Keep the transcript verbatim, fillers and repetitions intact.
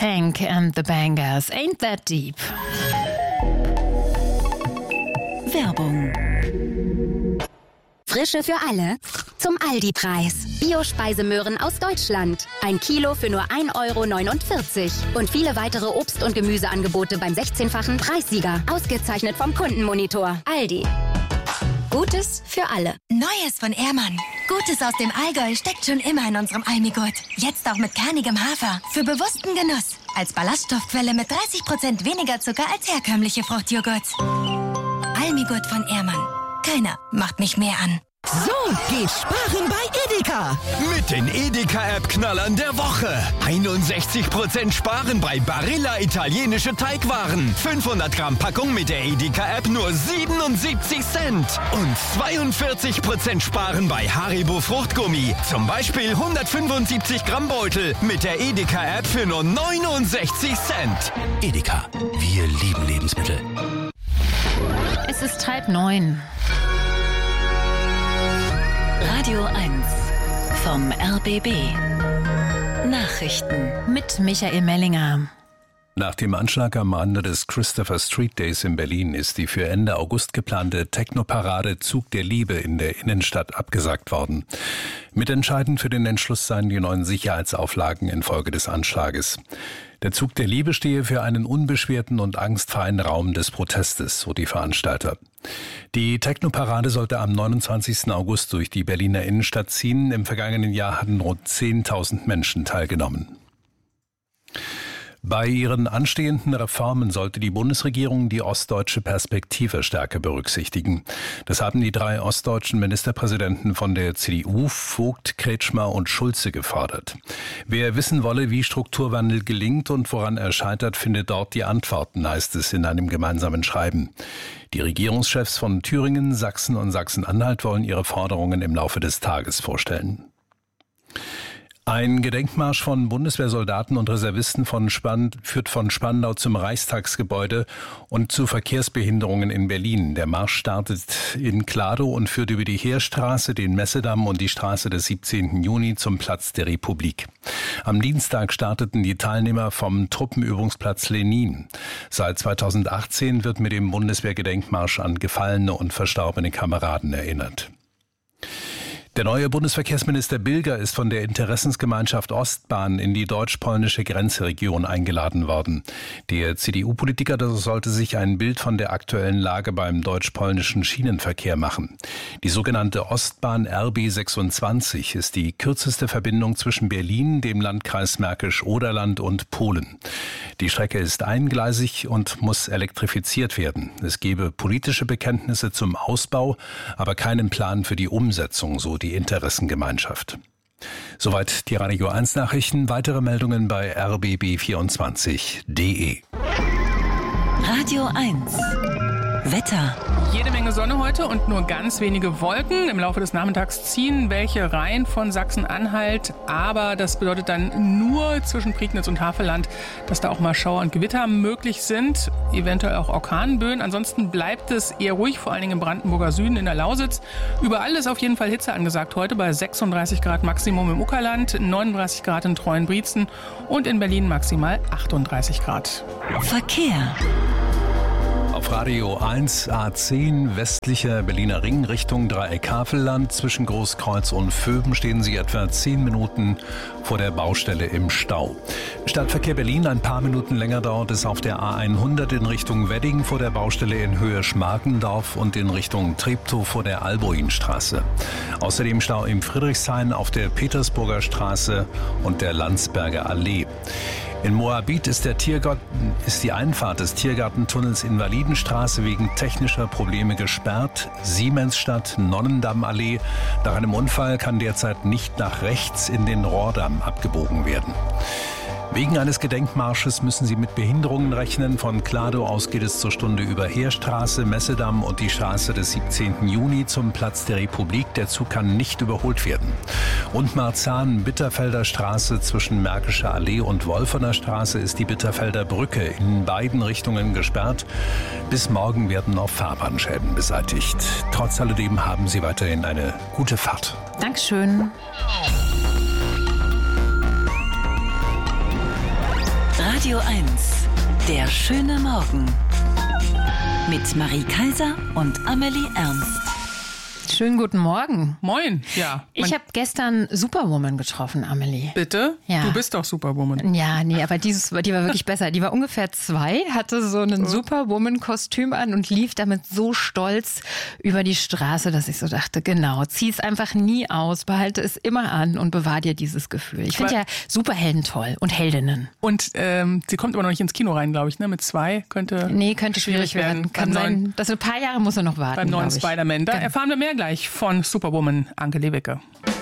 Tank and the Bangers, Ain't That Deep. Werbung. Frische für alle? Zum Aldi-Preis. Bio-Speisemöhren aus Deutschland. Ein Kilo für nur ein Euro neunundvierzig. Und viele weitere Obst- und Gemüseangebote beim sechzehnfachen Preissieger. Ausgezeichnet vom Kundenmonitor. Aldi. Gutes für alle. Neues von Ehrmann. Gutes aus dem Allgäu steckt schon immer in unserem Almigurt. Jetzt auch mit kernigem Hafer. Für bewussten Genuss. Als Ballaststoffquelle mit dreißig Prozent weniger Zucker als herkömmliche Fruchtjoghurts. Almigurt von Ehrmann. Keiner macht mich mehr an. So geht Sparen bei Edeka. Mit den Edeka-App-Knallern der Woche. einundsechzig Prozent Sparen bei Barilla italienische Teigwaren. fünfhundert Gramm Packung mit der Edeka-App nur siebenundsiebzig Cent. Und zweiundvierzig Prozent Sparen bei Haribo Fruchtgummi. Zum Beispiel hundertfünfundsiebzig Gramm Beutel mit der Edeka-App für nur neunundsechzig Cent. Edeka, wir lieben Lebensmittel. Es ist halb neun. Radio eins vom R B B. Nachrichten Mit Michael Mellinger. Nach dem Anschlag am Rande des Christopher Street Days in Berlin ist die für Ende August geplante Techno-Parade Zug der Liebe in der Innenstadt abgesagt worden. Mitentscheidend für den Entschluss seien die neuen Sicherheitsauflagen infolge des Anschlages. Der Zug der Liebe stehe für einen unbeschwerten und angstfreien Raum des Protestes, so die Veranstalter. Die Techno-Parade sollte am neunundzwanzigsten August durch die Berliner Innenstadt ziehen. Im vergangenen Jahr hatten rund zehntausend Menschen teilgenommen. Bei ihren anstehenden Reformen sollte die Bundesregierung die ostdeutsche Perspektive stärker berücksichtigen. Das haben die drei ostdeutschen Ministerpräsidenten von der C D U, Vogt, Kretschmer und Schulze, gefordert. Wer wissen wolle, wie Strukturwandel gelingt und woran er scheitert, findet dort die Antworten, heißt es in einem gemeinsamen Schreiben. Die Regierungschefs von Thüringen, Sachsen und Sachsen-Anhalt wollen ihre Forderungen im Laufe des Tages vorstellen. Ein Gedenkmarsch von Bundeswehrsoldaten und Reservisten von Span- führt von Spandau zum Reichstagsgebäude und zu Verkehrsbehinderungen in Berlin. Der Marsch startet in Kladow und führt über die Heerstraße, den Messedamm und die Straße des siebzehnten Juni zum Platz der Republik. Am Dienstag starteten die Teilnehmer vom Truppenübungsplatz Lenin. Seit zweitausendachtzehn wird mit dem Bundeswehrgedenkmarsch an gefallene und verstorbene Kameraden erinnert. Der neue Bundesverkehrsminister Bilger ist von der Interessensgemeinschaft Ostbahn in die deutsch-polnische Grenzregion eingeladen worden. Der C D U-Politiker sollte sich ein Bild von der aktuellen Lage beim deutsch-polnischen Schienenverkehr machen. Die sogenannte Ostbahn R B sechsundzwanzig ist die kürzeste Verbindung zwischen Berlin, dem Landkreis Märkisch-Oderland und Polen. Die Strecke ist eingleisig und muss elektrifiziert werden. Es gebe politische Bekenntnisse zum Ausbau, aber keinen Plan für die Umsetzung, so die Interessengemeinschaft. Soweit die Radio eins Nachrichten. Weitere Meldungen bei r b b vierundzwanzig punkt d e. Radio eins Wetter. Jede Menge Sonne heute und nur ganz wenige Wolken. Im Laufe des Nachmittags ziehen welche rein von Sachsen-Anhalt. Aber das bedeutet dann nur zwischen Prignitz und Havelland, dass da auch mal Schauer und Gewitter möglich sind. Eventuell auch Orkanböen. Ansonsten bleibt es eher ruhig, vor allen Dingen im Brandenburger Süden, in der Lausitz. Überall ist auf jeden Fall Hitze angesagt heute bei sechsunddreißig Grad Maximum im Uckerland, neununddreißig Grad in Treuenbrietzen und in Berlin maximal achtunddreißig Grad. Verkehr. Auf Radio eins A zehn westlicher Berliner Ring Richtung Dreieck-Havelland. Zwischen Großkreuz und Vöben stehen Sie etwa zehn Minuten vor der Baustelle im Stau. Stadtverkehr Berlin, ein paar Minuten länger dauert es auf der A hundert in Richtung Wedding vor der Baustelle in Höhe Schmargendorf und in Richtung Treptow vor der Alboinstraße. Außerdem Stau im Friedrichshain auf der Petersburger Straße und der Landsberger Allee. In Moabit ist, der Tiergarten, ist die Einfahrt des Tiergartentunnels Invalidenstraße wegen technischer Probleme gesperrt. Siemensstadt, Nonnendammallee. Nach einem Unfall kann derzeit nicht nach rechts in den Rohrdamm abgebogen werden. Wegen eines Gedenkmarsches müssen Sie mit Behinderungen rechnen. Von Kladow aus geht es zur Stunde über Heerstraße, Messedamm und die Straße des siebzehnten Juni zum Platz der Republik. Der Zug kann nicht überholt werden. Und Marzahn, Bitterfelder Straße zwischen Märkischer Allee und Wolfener Straße ist die Bitterfelder Brücke in beiden Richtungen gesperrt. Bis morgen werden noch Fahrbahnschäden beseitigt. Trotz alledem haben Sie weiterhin eine gute Fahrt. Dankeschön. Radio eins. Der schöne Morgen. Mit Marie Kaiser und Amelie Ernst. Schönen guten Morgen. Moin, ja. Ich habe gestern Superwoman getroffen, Amelie. Bitte? Ja. Du bist doch Superwoman. Ja, nee, aber dieses, die war wirklich besser. Die war ungefähr zwei, hatte so ein Superwoman-Kostüm an und lief damit so stolz über die Straße, dass ich so dachte, genau, zieh es einfach nie aus, behalte es immer an und bewahr dir dieses Gefühl. Ich finde ja Superhelden toll und Heldinnen. Und ähm, sie kommt aber noch nicht ins Kino rein, glaube ich, ne? Mit zwei könnte Nee, könnte schwierig, schwierig werden. werden. Kann beim sein, neuen, dass ein paar Jahre muss er noch warten. Beim neuen Spider-Man. Da erfahren wir mehr gleich von Superwoman Anke Lewicke.